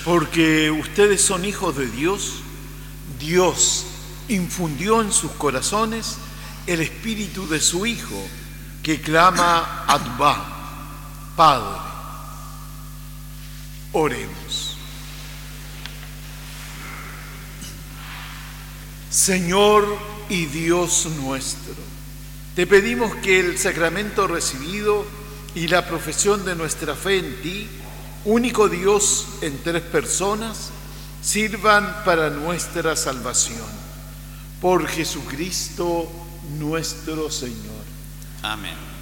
Porque ustedes son hijos de Dios, Dios infundió en sus corazones el espíritu de su Hijo, que clama Abba, Padre. Oremos. Señor y Dios nuestro, te pedimos que el sacramento recibido y la profesión de nuestra fe en ti, único Dios en tres personas, sirvan para nuestra salvación. Por Jesucristo nuestro Señor. Amén.